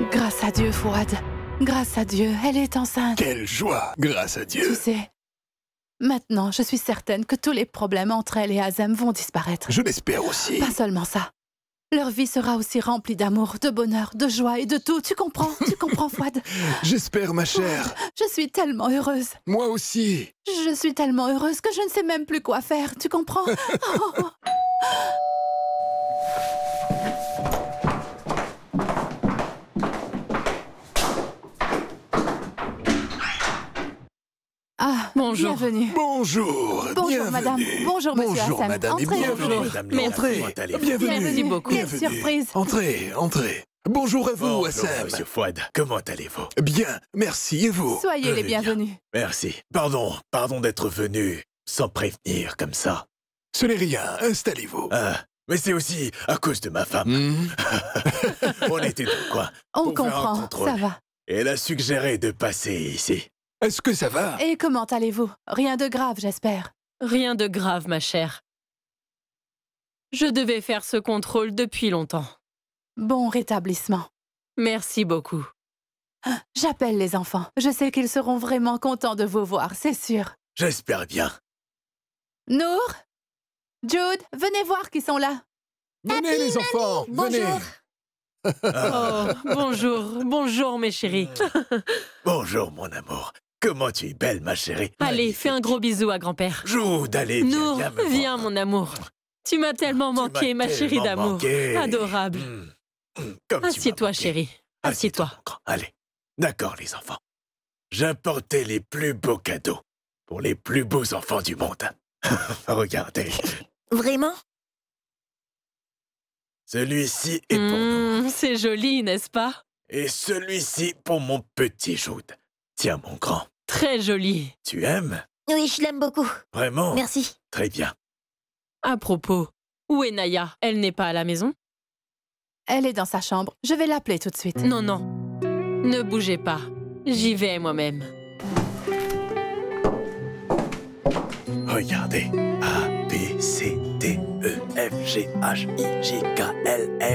Grâce à Dieu, Fouad. Grâce à Dieu, elle est enceinte. Quelle joie, grâce à Dieu. Tu sais, maintenant, je suis certaine que tous les problèmes entre elle et Azem vont disparaître. Je l'espère aussi. Pas seulement ça. Leur vie sera aussi remplie d'amour, de bonheur, de joie et de tout. Tu comprends? Tu comprends, Fouad? J'espère, ma chère. Je suis tellement heureuse. Moi aussi. Je suis tellement heureuse que je ne sais même plus quoi faire. Tu comprends? Oh. Ah, Bonjour. bienvenue. Bonjour. Bonjour, bienvenue. madame. Bonjour, monsieur Bonjour, Hassem. madame, et Entrez, bienvenue. entrez. Madame Léa, Entrez. comment allez-vous? Bienvenue. Merci beaucoup. Quelle Bienvenue. surprise. Entrez, entrez. Bonjour à vous, Bonjour, Hassem. monsieur Fouad. Comment allez-vous? Bien, merci. Et vous? Soyez les Très bien. bienvenus. Merci. Pardon d'être venu sans prévenir comme ça. Ce n'est rien. Installez-vous. Ah, mais c'est aussi à cause de ma femme. Hmm. On était dans le coin. On Pour faire un comprend, contrôle. ça va. Et elle a suggéré de passer ici. Est-ce que ça va? Et comment allez-vous? Rien de grave, j'espère. Rien de grave, ma chère. Je devais faire ce contrôle depuis longtemps. Bon rétablissement. Merci beaucoup. J'appelle les enfants. Je sais qu'ils seront vraiment contents de vous voir, c'est sûr. J'espère bien. Nour? Jude, venez voir qui sont là. Venez, les enfants. Venez. Oh, bonjour mes chéris. Bonjour, mon amour. Comment tu es belle, ma chérie. Allez, fais un gros bisou à grand-père. Jude, allez, viens, Nour, viens me viens voir. mon amour. Tu m'as tellement Tu m'as manqué, ma chérie tellement d'amour. manqué. Adorable. Comme tu m'as Assieds-toi, manqué. chérie. Assieds-toi, Assieds-toi. mon grand. Allez. D'accord, les enfants. J'apportais les plus beaux cadeaux pour les plus beaux enfants du monde. Regardez. Vraiment? Celui-ci est pour nous. C'est joli, n'est-ce pas? Et celui-ci pour mon petit Jude. Tiens, mon grand. Très joli. Tu aimes? Oui, je l'aime beaucoup. Vraiment? Merci. Très bien. À propos, où est Naya? Elle n'est pas à la maison? Elle est dans sa chambre. Je vais l'appeler tout de suite. Non, non. Ne bougez pas. J'y vais moi-même. Regardez. A, B, C, D, E, F, G, H, I, J, K, L,